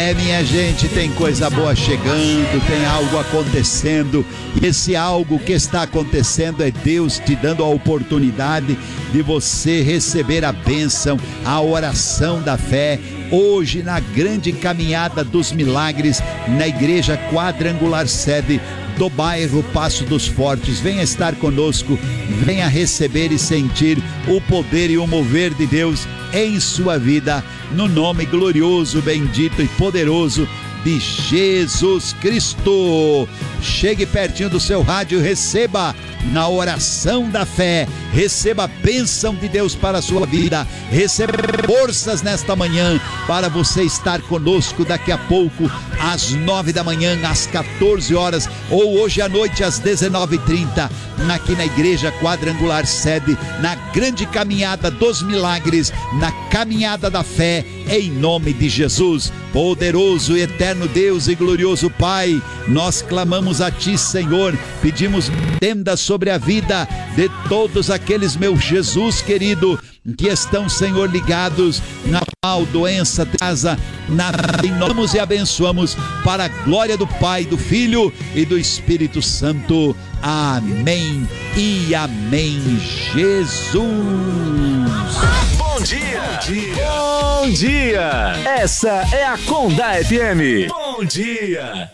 Minha gente, tem coisa boa chegando, tem algo acontecendo, e esse algo que está acontecendo é Deus te dando a oportunidade de você receber a bênção, a oração da fé, hoje na grande caminhada dos milagres, na igreja quadrangular sede do bairro Passo dos Fortes. Venha estar conosco, venha receber e sentir o poder e o mover de Deus em sua vida, no nome glorioso, bendito e poderoso de Jesus Cristo. Chegue pertinho do seu rádio e receba na oração da fé, receba a bênção de Deus para a sua vida, receba forças nesta manhã para você estar conosco daqui a pouco às 9 da manhã, às 14 horas ou hoje à noite às 19h30 aqui na igreja quadrangular sede, na grande caminhada dos milagres, na caminhada da fé, em nome de Jesus. Poderoso e eterno Deus e glorioso Pai, nós clamamos a Ti, Senhor, pedimos tenda sobre a vida de todos aqueles, meu Jesus querido, que estão, Senhor, ligados na mal, doença, casa, nós e abençoamos para a glória do Pai, do Filho e do Espírito Santo. Amém e amém. Jesus. Bom dia. Bom dia. Bom dia. Essa é a Condá FM. Bom dia.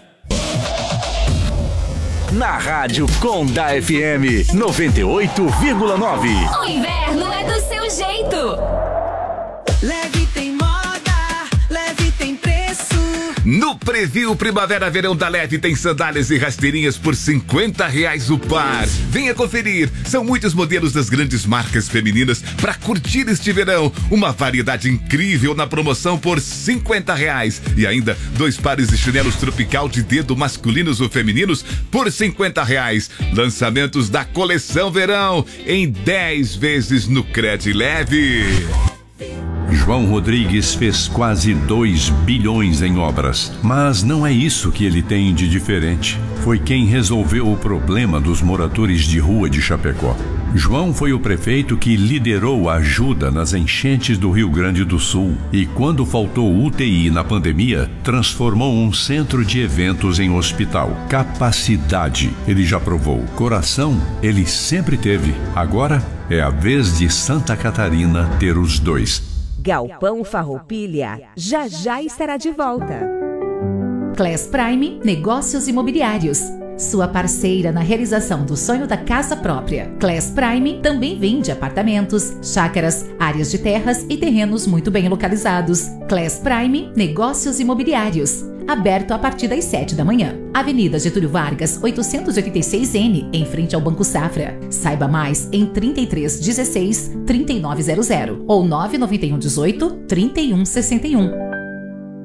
Na rádio Condá FM 98,9. O inverno é do seu jeito. Leve tem moda, leve tem preço. No Preview Primavera-Verão da Leve tem sandálias e rasteirinhas por R$50 o par. Venha conferir, são muitos modelos das grandes marcas femininas para curtir este verão. Uma variedade incrível na promoção por R$50. E ainda 2 pares de chinelos tropical de dedo masculinos ou femininos por R$50. Lançamentos da coleção verão em 10 vezes no Credileve. João Rodrigues fez quase 2 bilhões em obras, mas não é isso que ele tem de diferente. Foi quem resolveu o problema dos moradores de rua de Chapecó. João foi o prefeito que liderou a ajuda nas enchentes do Rio Grande do Sul e, quando faltou UTI na pandemia, transformou um centro de eventos em hospital. Capacidade, ele já provou. Coração, ele sempre teve. Agora é a vez de Santa Catarina ter os dois. Galpão Farroupilha já estará de volta. Class Prime Negócios Imobiliários, sua parceira na realização do sonho da casa própria. Class Prime também vende apartamentos, chácaras, áreas de terras e terrenos muito bem localizados. Class Prime Negócios Imobiliários, aberto a partir das 7 da manhã. Avenida Getúlio Vargas, 886N, em frente ao Banco Safra. Saiba mais em 3316-3900 ou 99118-3161.